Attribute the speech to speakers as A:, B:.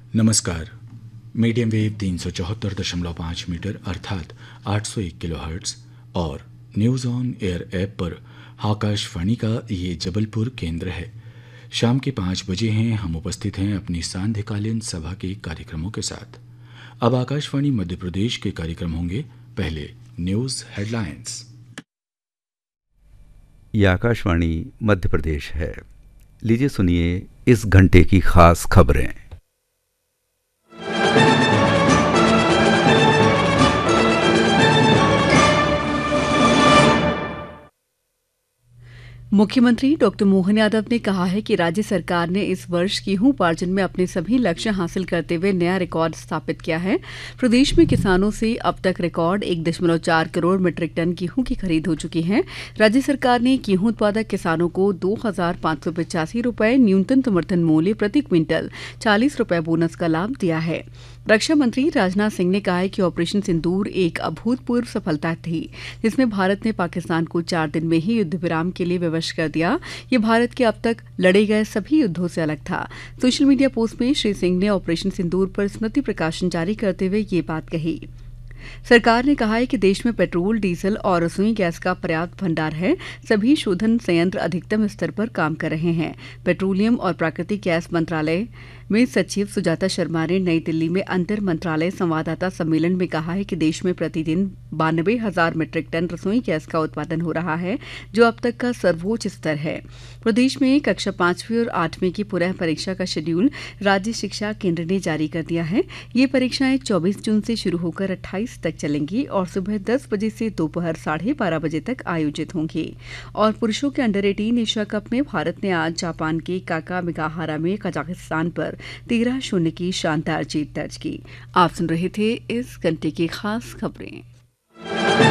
A: नमस्कार। Medium wave 374.5 metre अर्थात 801 kilohertz और न्यूज़ ऑन एयर ऐप पर आकाशवाणी का ये जबलपुर केंद्र है। शाम के 5 बजे हैं, हम उपस्थित हैं अपनी सांध्यकालीन सभा के कार्यक्रमों के साथ। अब आकाशवाणी मध्य प्रदेश के कार्यक्रम होंगे। पहले न्यूज़ हेडलाइंस।
B: ये आकाशवाणी मध्य प्रदेश है। लीजिए सुनिए इस घंटे की खास खबरें।
C: मुख्यमंत्री डॉक्टर मोहन यादव ने कहा है कि राज्य सरकार ने इस वर्ष गेहूं उपार्जन में अपने सभी लक्ष्य हासिल करते हुए नया रिकॉर्ड स्थापित किया है। प्रदेश में किसानों से अब तक रिकॉर्ड 1.4 करोड़ मीट्रिक टन गेहूं की खरीद हो चुकी है। राज्य सरकार ने गेहूं उत्पादक किसानों को 2,585 रुपये न्यूनतम समर्थन मूल्य प्रति क्विंटल 40 रुपये बोनस का लाभ दिया है। रक्षा मंत्री राजनाथ सिंह ने कहा है कि ऑपरेशन सिंदूर एक अभूतपूर्व सफलता थी, जिसमें भारत ने पाकिस्तान को 4 दिन में ही युद्ध विराम के लिए विवश कर दिया। ये भारत के अब तक लड़े गए सभी युद्धों से अलग था। सोशल मीडिया पोस्ट में श्री सिंह ने ऑपरेशन सिंदूर पर स्मृति प्रकाशन जारी करते हुए ये बात कही। सरकार ने कहा है कि देश में पेट्रोल, डीजल और रसोई गैस का पर्याप्त भंडार है। सभी शोधन संयंत्र अधिकतम स्तर पर काम कर रहे हैं। पेट्रोलियम और प्राकृतिक गैस मंत्रालय में सचिव सुजाता शर्मा ने नई दिल्ली में अंतर मंत्रालय संवाददाता सम्मेलन में कहा है कि देश में प्रतिदिन 92,000 मीट्रिक टन रसोई गैस का उत्पादन हो रहा है, जो अब तक का सर्वोच्च स्तर है। प्रदेश में कक्षा 5वीं और 8वीं की पुनः परीक्षा का शेड्यूल राज्य शिक्षा केंद्र ने जारी कर दिया है। ये परीक्षाएं 24 जून से शुरू होकर 28 तक चलेंगी और सुबह 10 बजे से दोपहर 12:30 बजे तक आयोजित होंगी। और पुरुषों के अंडर 18 एशिया कप में भारत ने आज जापान के काकामिगाहारा में कजाकिस्तान पर 13-0 की शानदार जीत दर्ज की। आप सुन रहे थे इस घंटे की खास खबरें।